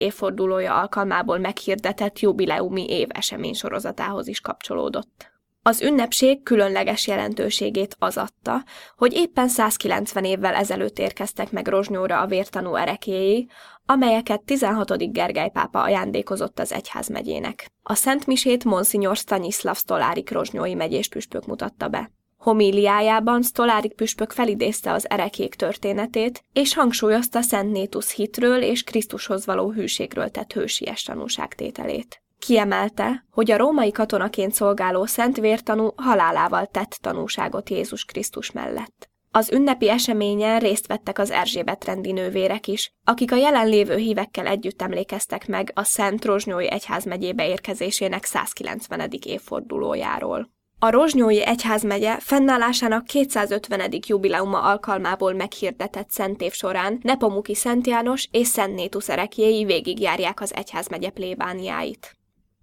évfordulója alkalmából meghirdetett jubileumi év eseménysorozatához is kapcsolódott. Az ünnepség különleges jelentőségét az adta, hogy éppen 190 évvel ezelőtt érkeztek meg Rozsnyóra a vértanú ereklyéi, amelyeket 16. Gergely pápa ajándékozott az egyházmegyének. A szentmisét Monsignor Stanislav Stolárik rozsnyói megyés püspök mutatta be. Homíliájában Stolárik püspök felidézte az ereklyék történetét, és hangsúlyozta Szent Nétusz hitről és Krisztushoz való hűségről tett hősies tanúságtételét. Kiemelte, hogy a római katonaként szolgáló szent vértanú halálával tett tanúságot Jézus Krisztus mellett. Az ünnepi eseményen részt vettek az Erzsébet-rendi nővérek is, akik a jelenlévő hívekkel együtt emlékeztek meg a Szent Rozsnyói egyházmegyébe érkezésének 190. évfordulójáról. A Rozsnyói egyházmegye fennállásának 250. jubileuma alkalmából meghirdetett szentév során Nepomuki Szent János és Szent Nétusz ereklyéi végigjárják az egyházmegye plébániáit.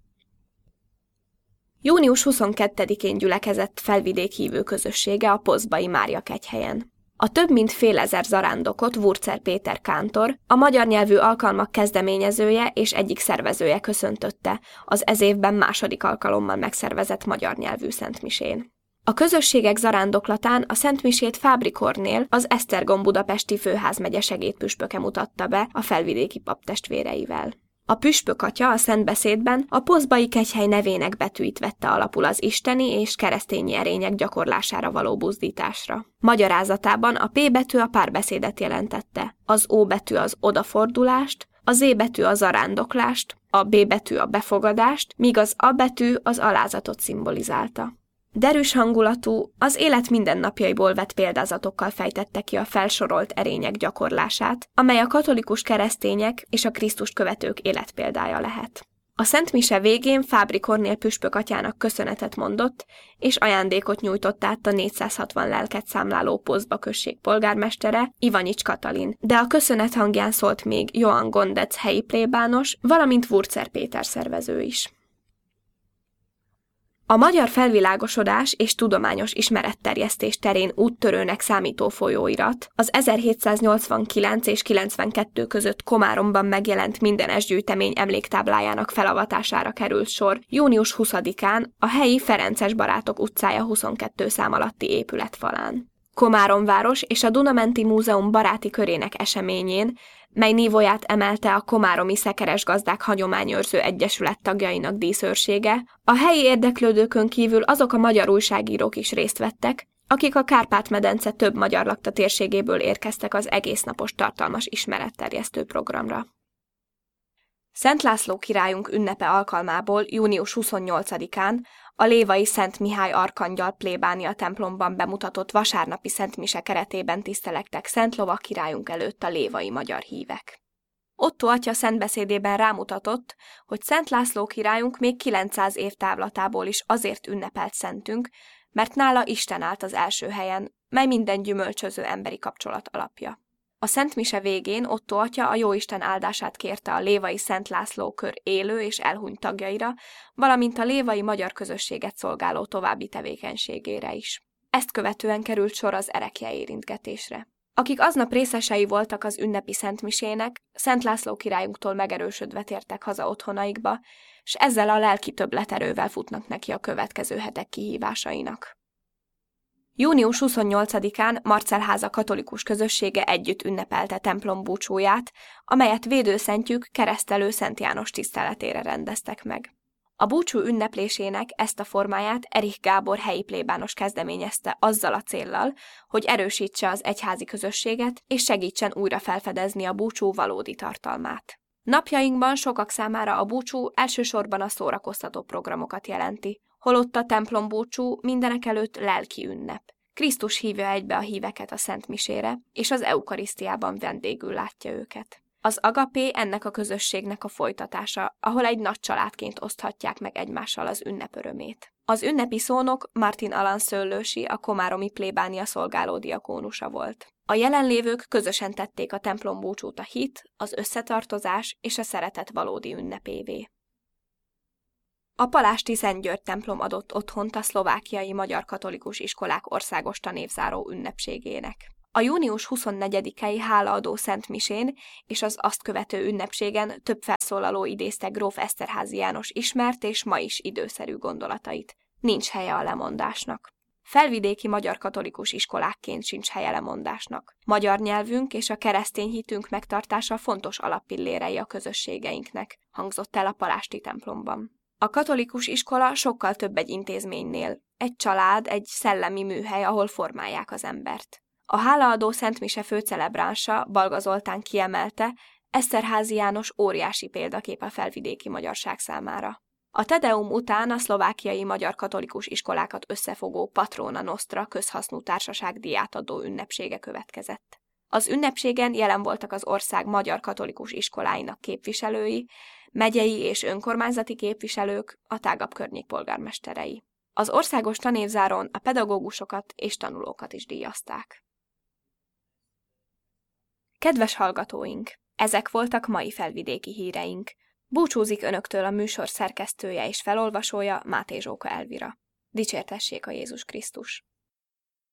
Június 22-én gyülekezett felvidék hívő közössége a Poszbai Mária kegyhelyen. A több mint fél ezer zarándokot Wurzer Péter kántor, a magyar nyelvű alkalmak kezdeményezője és egyik szervezője köszöntötte az ez évben második alkalommal megszervezett magyar nyelvű szentmisén. A közösségek zarándoklatán a szentmisét Fábry Kornél, az Esztergom budapesti főházmegye segédpüspöke mutatta be a felvidéki paptestvéreivel. A püspök atya a szentbeszédben a Poszbai kegyhely nevének betűit vette alapul az isteni és keresztényi erények gyakorlására való buzdításra. Magyarázatában a P betű a párbeszédet jelentette, az O betű az odafordulást, a Z betű a zarándoklást, a B betű a befogadást, míg az A betű az alázatot szimbolizálta. Derűs hangulatú, az élet mindennapjaiból vett példázatokkal fejtette ki a felsorolt erények gyakorlását, amely a katolikus keresztények és a Krisztust követők életpéldája lehet. A Szent Mise végén Fábry Kornél püspök atyának köszönetet mondott, és ajándékot nyújtott át a 460 lelket számláló Poszba község polgármestere, Ivanics Katalin, de a köszönet hangján szólt még Johann Gondec helyi plébános, valamint Wurzer Péter szervező is. A magyar felvilágosodás és tudományos ismeretterjesztés terén úttörőnek számító folyóirat az 1789 és 92 között Komáromban megjelent Mindenes gyűjtemény emléktáblájának felavatására került sor június 20-án a helyi Ferences Barátok utcája 22 szám alatti épületfalán. Komáromváros és a Duna-menti Múzeum baráti körének eseményén, mely nívóját emelte a Komáromi Szekeres Gazdák Hagyományőrző Egyesület tagjainak díszőrsége, a helyi érdeklődőkön kívül azok a magyar újságírók is részt vettek, akik a Kárpát-medence több magyar lakta térségéből érkeztek az egésznapos tartalmas ismeretterjesztő programra. Szent László királyunk ünnepe alkalmából június 28-án a lévai Szent Mihály Arkangyal plébánia templomban bemutatott vasárnapi szentmise keretében tisztelektek Szent Lovag királyunk előtt a lévai magyar hívek. Otto atya szentbeszédében rámutatott, hogy Szent László királyunk még 900 év távlatából is azért ünnepelt szentünk, mert nála Isten állt az első helyen, mely minden gyümölcsöző emberi kapcsolat alapja. A szentmise végén Otto atya a Jóisten áldását kérte a lévai Szent László kör élő és elhunyt tagjaira, valamint a lévai magyar közösséget szolgáló további tevékenységére is. Ezt követően került sor az erekje érintgetésre. Akik aznap részesei voltak az ünnepi szentmisének, Szent László királyunktól megerősödve tértek haza otthonaikba, s ezzel a lelki többleterővel futnak neki a következő hetek kihívásainak. Június 28-án Marcelháza katolikus közössége együtt ünnepelte templom búcsúját, amelyet védőszentjük Keresztelő Szent János tiszteletére rendeztek meg. A búcsú ünneplésének ezt a formáját Erich Gábor helyi plébános kezdeményezte azzal a céllal, hogy erősítse az egyházi közösséget és segítsen újra felfedezni a búcsú valódi tartalmát. Napjainkban sokak számára a búcsú elsősorban a szórakoztató programokat jelenti, holott a templombúcsú mindenekelőtt lelki ünnep. Krisztus hívja egybe a híveket a Szent Misére, és az eukarisztiában vendégül látja őket. Az agapé ennek a közösségnek a folytatása, ahol egy nagy családként oszthatják meg egymással az ünnep örömét. Az ünnepi szónok Martin Alan Szőlősi, a komáromi plébánia szolgáló diakónusa volt. A jelenlévők közösen tették a templombúcsút a hit, az összetartozás és a szeretet valódi ünnepévé. A palásti Szent György templom adott otthont a szlovákiai magyar katolikus iskolák országos tanévzáró ünnepségének. A június 24-i hálaadó szentmisén és az azt követő ünnepségen több felszólaló idézte gróf Esterházy János ismert és ma is időszerű gondolatait. Nincs helye a lemondásnak. Felvidéki magyar katolikus iskolákként sincs helye lemondásnak. Magyar nyelvünk és a keresztény hitünk megtartása fontos alappillérei a közösségeinknek, hangzott el a palásti templomban. A katolikus iskola sokkal több egy intézménynél. Egy család, egy szellemi műhely, ahol formálják az embert. A hálaadó szentmise főcelebránsa, Balga Zoltán kiemelte, Esterházy János óriási példakép a felvidéki magyarság számára. A Tedeum után a szlovákiai magyar katolikus iskolákat összefogó Patrona Nostra közhasznú társaság díjátadó ünnepsége következett. Az ünnepségen jelen voltak az ország magyar katolikus iskoláinak képviselői, megyei és önkormányzati képviselők, a tágabb környék polgármesterei. Az országos tanévzáron a pedagógusokat és tanulókat is díjazták. Kedves hallgatóink! Ezek voltak mai felvidéki híreink. Búcsúzik önöktől a műsor szerkesztője és felolvasója, Máté Zsóka Elvira. Dicsértessék a Jézus Krisztus!